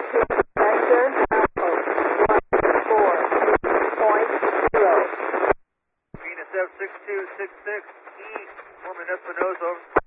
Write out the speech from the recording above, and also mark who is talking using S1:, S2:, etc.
S1: Vector Alpha 143.0.
S2: Venus F6266 East, Foreman Espinosa.